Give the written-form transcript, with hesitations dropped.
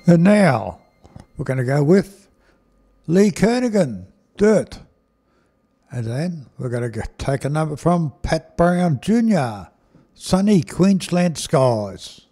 And now we're going to go with Lee Kernaghan, Dirt. And then we're going to take a number from Pat Brown Jr., Sunny Queensland Skies.